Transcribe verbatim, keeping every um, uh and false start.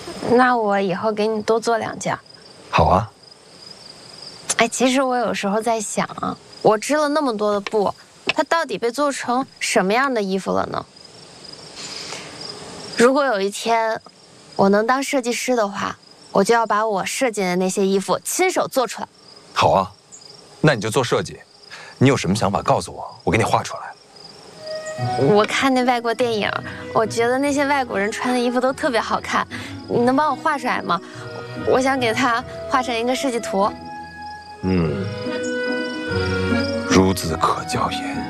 那我以后给你多做两件。 好啊。 哎，其实我有时候在想啊，我织了那么多的布，它到底被做成什么样的衣服了呢？如果有一天我能当设计师的话，我就要把我设计的那些衣服亲手做出来。 好啊，那你就做设计。你有什么想法告诉我，我给你画出来。 我看那外国电影，我觉得那些外国人穿的衣服都特别好看，你能帮我画出来吗？我想给他画成一个设计图。 嗯，孺子可教也。